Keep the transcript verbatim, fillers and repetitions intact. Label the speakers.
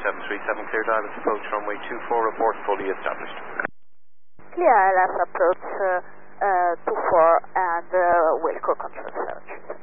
Speaker 1: seven three seven, clear direct approach runway two four, report fully established.
Speaker 2: Clear I L S approach uh, uh, two four and uh, Wilco control search.